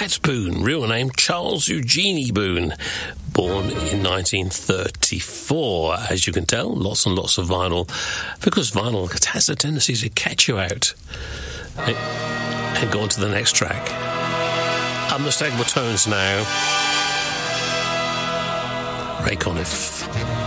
Chet Boone, real name Charles Eugenie Boone, born in 1934. As you can tell, lots and lots of vinyl, because vinyl has a tendency to catch you out. And go on to the next track. Unmistakable tones now. Ray Conniff.